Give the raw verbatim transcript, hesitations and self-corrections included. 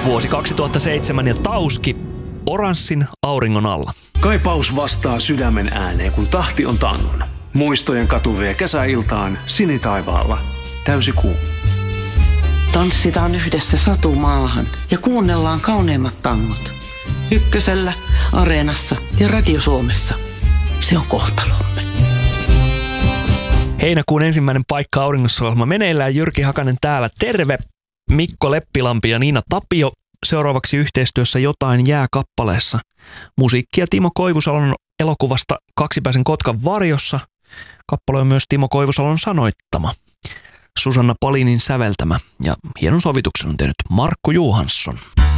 Vuosi kaksituhattaseitsemän ja Tauski oranssin auringon alla. Kaipaus vastaa sydämen ääneen, kun tahti on tangon. Muistojen katu vie kesäiltaan sinitaivaalla. Täysi kuu. Tanssitaan yhdessä satumaahan ja kuunnellaan kauneimmat tangot. Ykkösellä, Areenassa ja Radio Suomessa. Se on kohtalomme. Heinäkuun ensimmäinen paikka auringossa-ohjelma meneillään. Jyrki Hakanen täällä. Terve! Mikko Leppilampi ja Niina Tapio. Seuraavaksi yhteistyössä Jotain jää -kappaleessa. Musiikkia Timo Koivusalon elokuvasta Kaksipäisen Kotkan varjossa. Kappale on myös Timo Koivusalon sanoittama. Susanna Palinin säveltämä ja hienon sovituksen on tehnyt Markku Johansson.